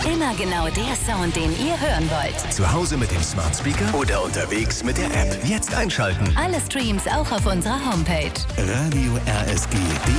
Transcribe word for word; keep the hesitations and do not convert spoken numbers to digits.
Immer genau der Sound, den ihr hören wollt. Zu Hause mit dem Smart Speaker oder unterwegs mit der App. Jetzt einschalten. Alle Streams auch auf unserer Homepage. Radio R S G.